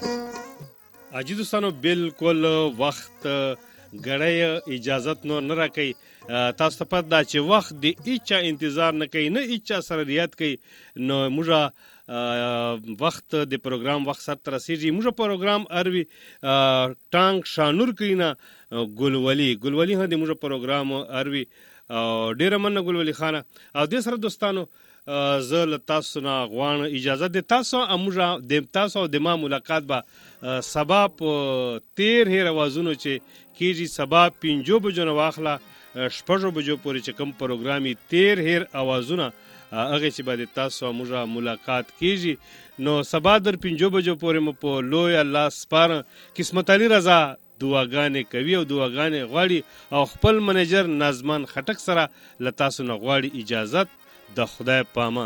حاجي دوستانو بالکل وخت غړی اجازت نور نه راکوي. تاسو ته پته ده چې وخت د هیچا انتظار نه کوي، نه هیچا سره ریاد کوي. نو موږ وخت د پروګرام وخت سره ته رسېږي. موږ پروګرام اروي ټانک شانور کوي نه ګلولي هم د موږ پروګرام اروي. ډېره مننه ګلولي خانه. او دې سره دوستانو زه له تاسو نه غواړم اجازه د تاسو او د ما ملاقات به سبا په 13 اوازونو چې کېږي. سبا 5 بجو نه واخله 6 بجو پورې چې کوم پروګرام 13 اوازونه هغه چې به د تاسو او موږ ملاقات کېږي. نو سبا در 5 بجو پورې مو په لوی الله سپارم. قسمت علي رضا دعاګانې کوي او دعاګانې غواړي او خپل منیجر نظمان خټک سره له تاسو نه غواړي اجازت. د خدای پامان.